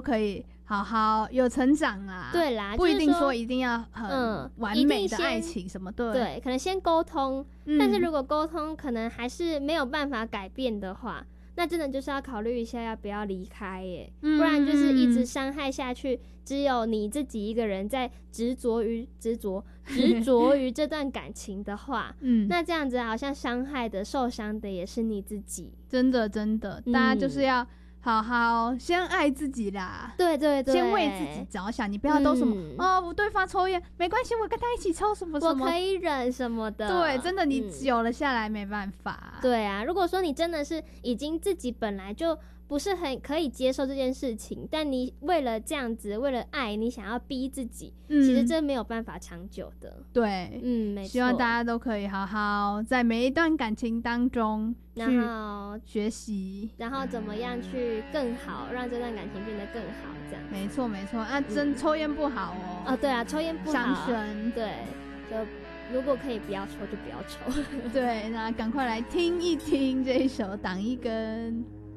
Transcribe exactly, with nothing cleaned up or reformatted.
可以好好有成长啦。 对啦， 不一定就是说一定要很完美的爱情什么。对对，可能先沟通、嗯，但是如果沟通可能还是没有办法改变的话，那真的就是要考虑一下要不要离开耶、嗯、不然就是一直伤害下去，只有你自己一个人在执着于执着执着于这段感情的话嗯，那这样子好像伤害的受伤的也是你自己。 真的真的、嗯、大家就是要好好先爱自己啦。 对对对， 先为自己着想，你不要都什么、嗯、哦，对方抽烟没关系，我跟他一起抽什么什么， 我可以忍什么的。 对，真的你久了下来没办法、 嗯、对啊，如果说你真的是已经自己本来就不是很可以接受这件事情，但你为了这样子为了爱你想要逼自己、嗯、其实这没有办法长久的。 对，嗯，没错，希望大家都可以好好在每一段感情当中然后学习， 然后怎么样去更好让这段感情变得更好，这样。 没错没错啊，真、嗯、抽烟不好哦。 哦对啊，抽烟不好， 伤身。 对，就如果可以不要抽就不要抽。 对，那赶快来听一听这一首《挡一根》。